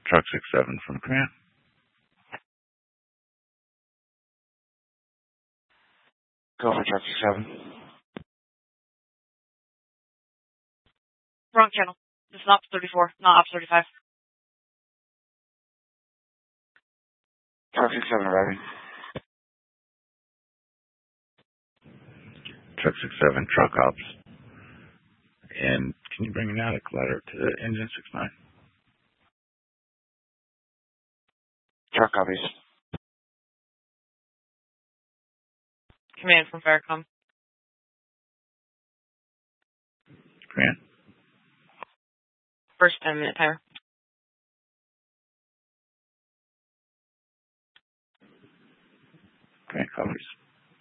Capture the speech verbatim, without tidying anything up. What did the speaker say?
Truck six seven from command. Go for truck six seven. Wrong channel. This is Ops thirty-four, not Ops thirty-five. Truck six seven ready. Truck six seven, truck ops. And can you bring an attic ladder to the engine six nine? Truck copies. Command from Farracom. Command. First ten minute timer. Command copies.